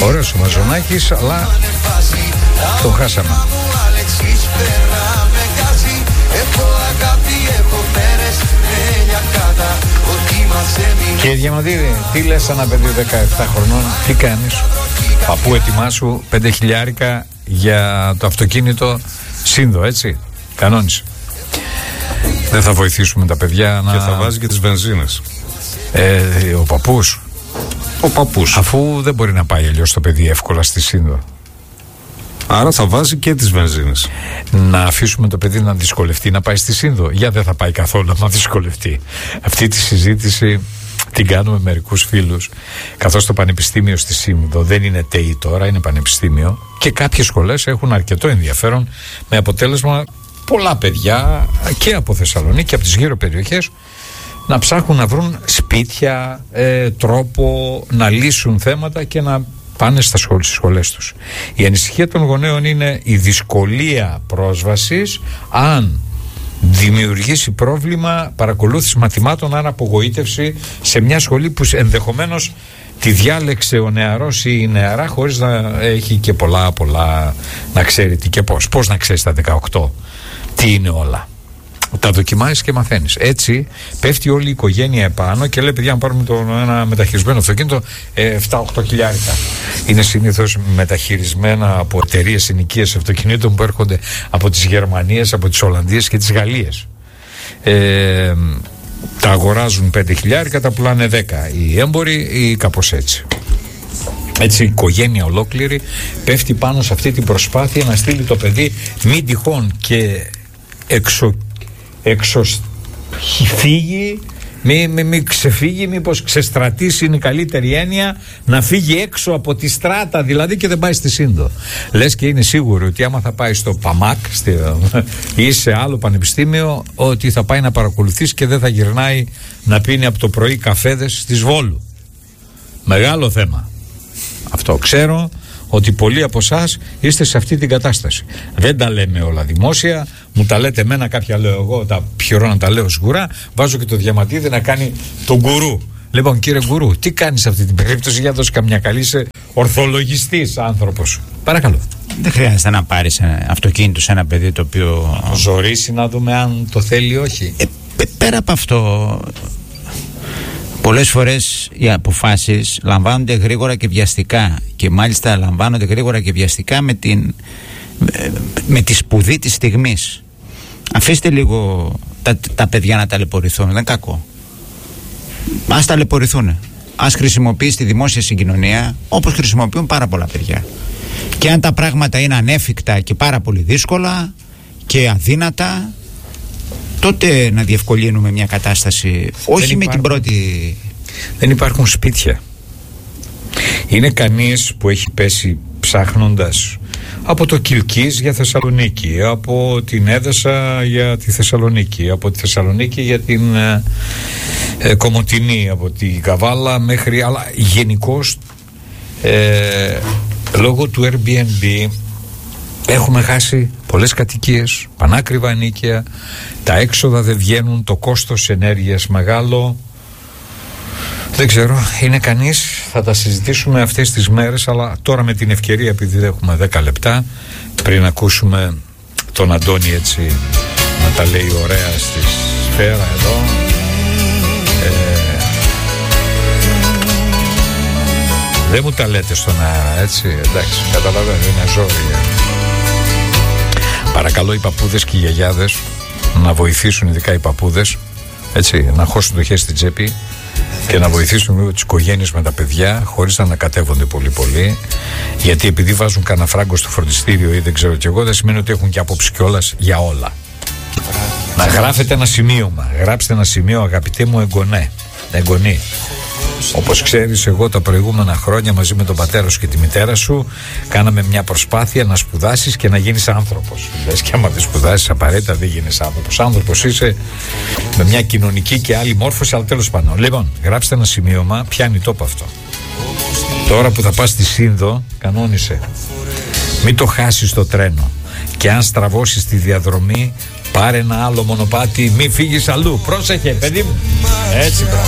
Ωραίος ο Μαζονάκης, αλλά το χάσαμε. Κύριε Διαμαντήρη, τι λες ένα παιδί 17 χρονών, τι κάνεις? Παππού, ετοιμάσου 5 χιλιάρικα για το αυτοκίνητο Σύνδο, έτσι, κανόνισε. Δεν θα βοηθήσουμε τα παιδιά να... Και θα βάζει και τις βενζίνες. Ο παππούς. Ο παππούς. Αφού δεν μπορεί να πάει αλλιώς το παιδί εύκολα στη Σύνδο. Άρα θα βάζει και τις βενζίνες. Να αφήσουμε το παιδί να δυσκολευτεί να πάει στη Σύνδο? Για δεν θα πάει καθόλου να δυσκολευτεί. Αυτή τη συζήτηση την κάνουμε μερικούς φίλους, καθώς το πανεπιστήμιο στη Σύνδο δεν είναι ΤΕΙ τώρα, είναι πανεπιστήμιο, και κάποιες σχολές έχουν αρκετό ενδιαφέρον, με αποτέλεσμα πολλά παιδιά και από Θεσσαλονίκη και από τις γύρω περιοχές να ψάχνουν να βρουν σπίτια, τρόπο να λύσουν θέματα και να πάνε στις σχολές τους. Η ανησυχία των γονέων είναι η δυσκολία πρόσβασης αν δημιουργήσει πρόβλημα παρακολούθηση μαθημάτων, άρα απογοήτευση σε μια σχολή που ενδεχομένως τη διάλεξε ο νεαρός ή η νεαρά χωρίς να έχει και πολλά να ξέρει τι και πώς. Πώς να ξέρει στα 18 τι είναι όλα? Τα δοκιμάζεις και μαθαίνεις. Έτσι πέφτει όλη η οικογένεια επάνω και λέει: παιδιά, να πάρουμε ένα μεταχειρισμένο αυτοκίνητο 7-8 χιλιάρικα. Είναι συνήθως μεταχειρισμένα από εταιρείες ενοικίες αυτοκινήτων που έρχονται από τις Γερμανίες, από τις Ολλανδίες και τις Γαλλίες. Τα αγοράζουν 5 χιλιάρικα, τα πουλάνε 10 οι έμποροι ή κάπως έτσι. Έτσι η οικογένεια ολόκληρη πέφτει πάνω σε αυτή την προσπάθεια να στείλει το παιδί, μην τυχόν και φύγει, μην ξεφύγει, μήπως ξεστρατήσει, είναι η καλύτερη έννοια, να φύγει έξω από τη στράτα δηλαδή και δεν πάει στη Σύνδο. Λες και είναι σίγουρο ότι άμα θα πάει στο ΠΑΜΑΚ ή σε άλλο πανεπιστήμιο, ότι θα πάει να παρακολουθήσει και δεν θα γυρνάει να πίνει από το πρωί καφέδες της Βόλου. Μεγάλο θέμα αυτό. Ξέρω ότι πολλοί από εσάς είστε σε αυτή την κατάσταση. Δεν τα λέμε όλα δημόσια, μου τα λέτε εμένα, κάποια λέω εγώ, τα πιωρώ να τα λέω σγουρά, βάζω και το Διαμαντίδη να κάνει τον γκουρού. Λοιπόν, κύριε γκουρού, τι κάνεις σε αυτή την περίπτωση? Για δώσει καμιά καλή, είσαι ορθολογιστής άνθρωπος. Παρακαλώ. Δεν χρειάζεται να πάρεις αυτοκίνητο σε ένα παιδί το οποίο... Ζωρίσει να δούμε αν το θέλει ή όχι. Πέρα από αυτό, πολλές φορές οι αποφάσεις λαμβάνονται γρήγορα και βιαστικά, και μάλιστα λαμβάνονται γρήγορα και βιαστικά με τη σπουδή της στιγμής. Αφήστε λίγο τα παιδιά να ταλαιπωρηθούν, δεν είναι κακό. Ας ταλαιπωρηθούν. Ας χρησιμοποιήσει τη δημόσια συγκοινωνία όπως χρησιμοποιούν πάρα πολλά παιδιά. Και αν τα πράγματα είναι ανέφικτα και πάρα πολύ δύσκολα και αδύνατα, τότε να διευκολύνουμε μια κατάσταση, όχι με την πρώτη. Δεν υπάρχουν σπίτια. Είναι κανείς που έχει πέσει ψάχνοντας από το Κιλκής για Θεσσαλονίκη, από την Έδεσα για τη Θεσσαλονίκη, από τη Θεσσαλονίκη για την Κομοτηνή, από την Καβάλα μέχρι... Αλλά γενικώς λόγω του Airbnb έχουμε χάσει πολλές κατοικίες, πανάκριβα ενίκαια, τα έξοδα δεν βγαίνουν, το κόστος ενέργειας μεγάλο. Δεν ξέρω, είναι κανείς, θα τα συζητήσουμε αυτές τις μέρες, αλλά τώρα με την ευκαιρία, επειδή δεν έχουμε 10 λεπτά, πριν ακούσουμε τον Αντώνη έτσι να τα λέει ωραία στη σφαίρα εδώ, δεν μου τα λέτε στον αέρα, έτσι, εντάξει, καταλαβαίνω, είναι ζόρι. Παρακαλώ οι παππούδες και οι γιαγιάδες να βοηθήσουν, ειδικά οι παππούδες, έτσι, να χώσουν το χέρι στην τσέπη και να βοηθήσουν λίγο τις οικογένειες με τα παιδιά, χωρίς να ανακατεύονται πολύ, γιατί επειδή βάζουν κανένα φράγκο στο φροντιστήριο ή δεν ξέρω κι εγώ, δεν σημαίνει ότι έχουν και άποψη κιόλας για όλα. Να γράφετε ένα σημείωμα. Γράψτε ένα σημείο, αγαπητέ μου εγγονή. Όπως ξέρεις, εγώ τα προηγούμενα χρόνια μαζί με τον πατέρα σου και τη μητέρα σου κάναμε μια προσπάθεια να σπουδάσεις και να γίνεις άνθρωπος. Λες και άμα δεν σπουδάσεις απαραίτητα δεν γίνεις άνθρωπος. Άνθρωπος είσαι με μια κοινωνική και άλλη μόρφωση, αλλά τέλος πάντων. Λοιπόν, γράψτε ένα σημείωμα, πιάνει τόπο αυτό. Τώρα που θα πας στη Σύνδο, κανόνισε. Μην το χάσεις το τρένο. Και αν στραβώσεις τη διαδρομή, πάρε ένα άλλο μονοπάτι, μην φύγεις αλλού. Πρόσεχε, παιδί μου. Έτσι,